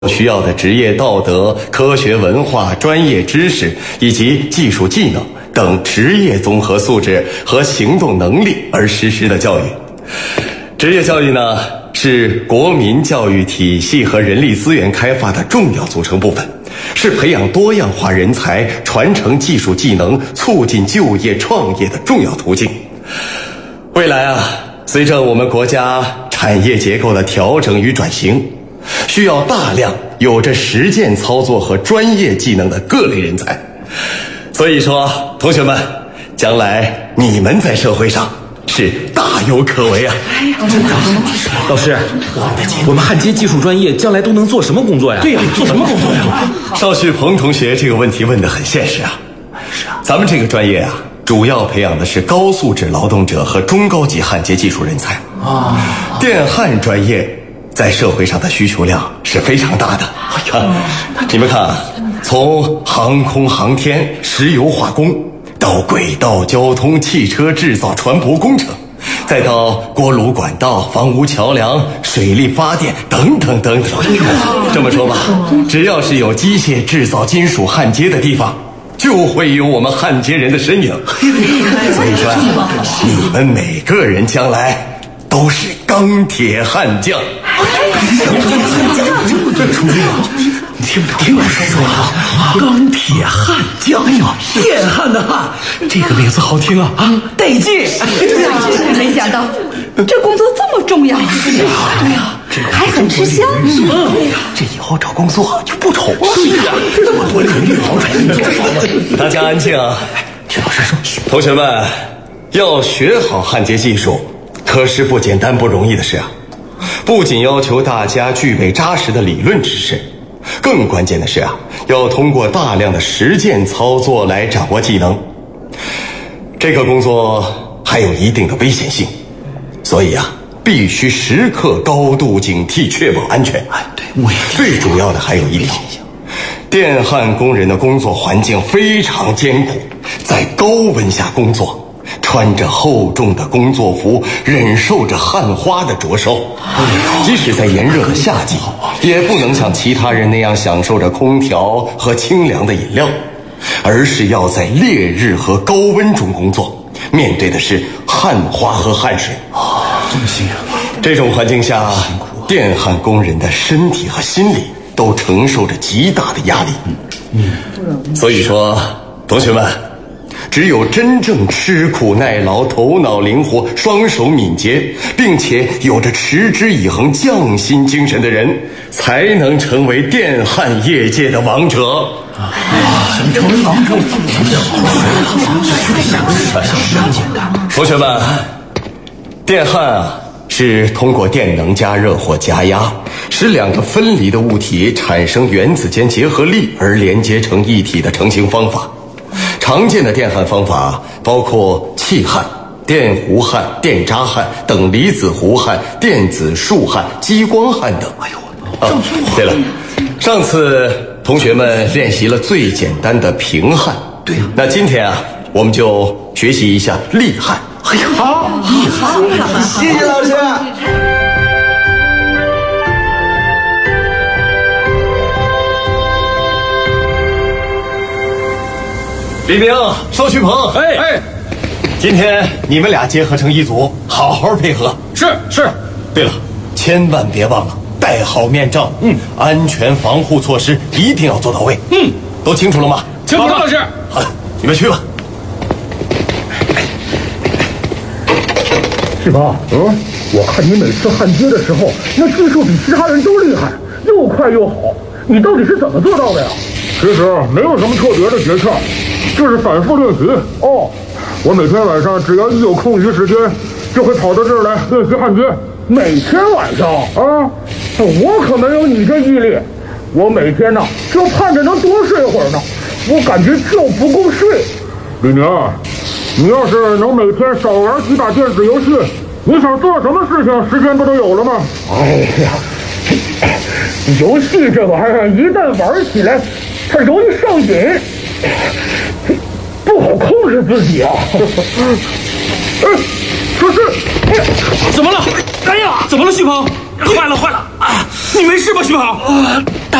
需要的职业道德、科学文化、专业知识以及技术技能等职业综合素质和行动能力而实施的教育。职业教育呢，是国民教育体系和人力资源开发的重要组成部分，是培养多样化人才、传承技术技能、促进就业创业的重要途径。未来啊，随着我们国家产业结构的调整与转型，需要大量有着实践操作和专业技能的各类人才。所以说，同学们，将来你们在社会上是大有可为啊！ 老师，我们焊接技术专业将来都能做什么工作呀？ 对呀，做什么工作呀？ 邵旭鹏同学这个问题问得很现实啊！咱们这个专业啊，主要培养的是高素质劳动者和中高级焊接技术人才啊。电焊专业在社会上的需求量是非常大的。你们看啊，从航空航天、石油化工到轨道交通、汽车制造、船舶工程，再到锅炉管道、房屋桥梁、水利发电等等等等。这么说吧，只要是有机械制造、金属焊接的地方，就会有我们焊接人的身影。所以说啊，你们每个人将来都是钢铁悍将。 听我说啊，钢铁悍将，哎呦，电焊的焊，这个名字好听啊，带劲！ 真没想到，这工作这么重要。对呀，还很吃香。 这以后找工作就不愁了。 是啊，这么多领域好转。 大家安静啊！ 听老师说， 同学们，要学好焊接技术，可是不简单不容易的事啊！不仅要求大家具备扎实的理论知识，更关键的是啊，要通过大量的实践操作来掌握技能。这个工作还有一定的危险性，所以啊，必须时刻高度警惕，确保安全。 对，我也最主要的还有一点，电焊工人的工作环境非常艰苦，在高温下工作，穿着厚重的工作服，忍受着焊花的灼烧。即使在炎热的夏季，也不能像其他人那样享受着空调和清凉的饮料，而是要在烈日和高温中工作，面对的是焊花和汗水。 这么辛苦。 这种环境下，电焊工人的身体和心理都承受着极大的压力。所以说，同学们，只有真正吃苦耐劳、头脑灵活、双手敏捷，并且有着持之以恒匠心精神的人，才能成为电焊业界的王者。 成为王者， 同学们，电焊啊，是通过电能加热或加压，使两个分离的物体产生原子间结合力而连接成一体的成型方法。常见的电焊方法包括气焊、电弧焊、电渣焊、等离子弧焊、电子束焊、激光焊等。对了，上次同学们练习了最简单的平焊， 对呀。 那今天啊，我们就学习一下立焊。 哎呀，好， 谢谢老师。 李明、邵旭鹏，今天你们俩结合成一组，好好配合。 是。 对了，千万别忘了戴好面罩。安全防护措施一定要做到位。都清楚了吗？ 清楚了，老师。 好了，你们去吧。 旭鹏，我看你每次焊接的时候，那技术比其他人都厉害，又快又好，你到底是怎么做到的呀？其实没有什么特别的诀窍，就是反复练习。我每天晚上只要一有空余时间，就会跑到这儿来练习焊接。每天晚上啊，我可没有你这毅力，我每天呢就盼着能多睡会儿呢，我感觉就不够睡。李宁，你要是能每天少玩几把电子游戏，你想做什么事情时间不都有了吗？哎呀，游戏这玩意儿一旦玩起来，它容易上瘾，不好控制自己啊。出事！ 怎么了？哎呀，怎么了，旭鹏？坏了！啊，你没事吧，旭鹏？